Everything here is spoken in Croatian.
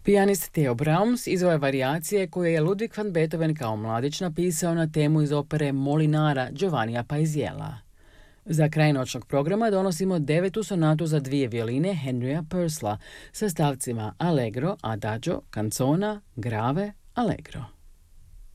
Pijanist Theo Brahms izveo je varijacije koje je Ludwig van Beethoven kao mladić napisao na temu iz opere Molinara Giovannija Paisiella. Za kraj noćnog programa donosimo 9. sonatu za 2 violine Henrya Purcella sa stavcima Allegro, Adagio, Canzona, Grave, Allegro.